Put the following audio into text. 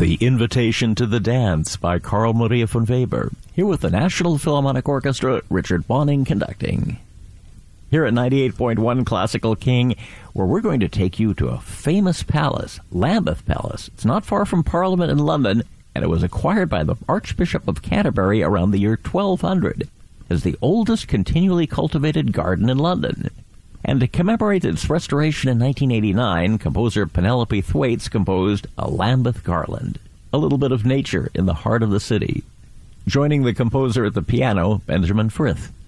The Invitation to the Dance by Carl Maria von Weber. Here with the National Philharmonic Orchestra, Richard Bonning conducting. Here at 98.1 Classical King, where we're going to take you to a famous palace, Lambeth Palace. It's not far from Parliament in London, and it was acquired by the Archbishop of Canterbury around the year 1200 as the oldest continually cultivated garden in London. And to commemorate its restoration in 1989, composer Penelope Thwaites composed a Lambeth Garland, a little bit of nature in the heart of the city. Joining the composer at the piano, Benjamin Frith.